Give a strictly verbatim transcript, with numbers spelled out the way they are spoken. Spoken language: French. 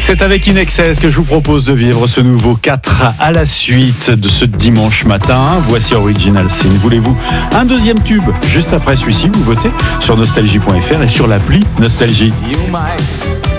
C'est avec In Excess que je vous propose de vivre ce nouveau quatre à la suite de ce dimanche matin. Voici Original Sin. Voulez-vous un deuxième tube juste après celui-ci? Vous votez sur nostalgie point f r et sur l'appli Nostalgie.